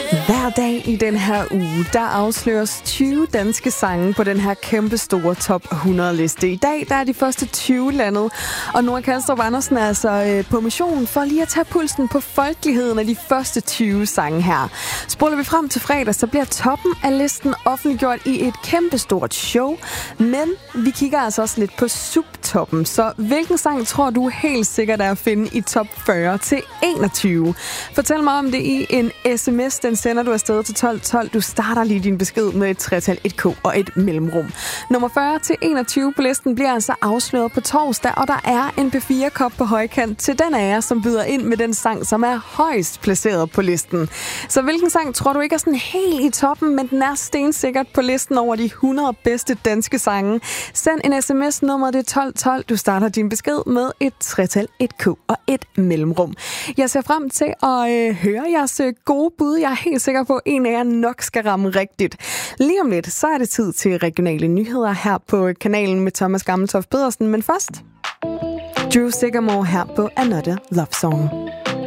Hver dag i den her uge, der afsløres 20 danske sange på den her kæmpe store top 100-liste. I dag der er de første 20 landet, og Nora Kalstrup Andersen er altså på mission for lige at tage pulsen på folkeligheden af de første 20 sange her. Spoler vi frem til fredag, så bliver toppen af listen offentliggjort i et kæmpestort show, men vi kigger altså også lidt på subtoppen. Så hvilken sang tror du helt sikkert er at finde i top 40 til 21? Fortæl mig om det i en sms. Den sender du afsted til 1212. Du starter lige din besked med et tretal, et K og et mellemrum. Nummer 40 til 21 på listen bliver altså afsløret på torsdag, og der er en P4-kop på højkant til den af jer, som byder ind med den sang, som er højst placeret på listen. Så hvilken sang tror du ikke er sådan helt i toppen, men den er stensikkert på listen over de 100 bedste danske sange? Send en sms, nummeret det 1212. Du starter din besked med et tretal, et K og et mellemrum. Jeg ser frem til at høre jeres gode bud. Jeg er helt sikker på, at en af jer nok skal ramme rigtigt. Lige om lidt, så er det tid til regionale nyheder her på kanalen med Thomas Gammeltoft Pedersen. Men først, Drew Sigamore her på Another Love Song.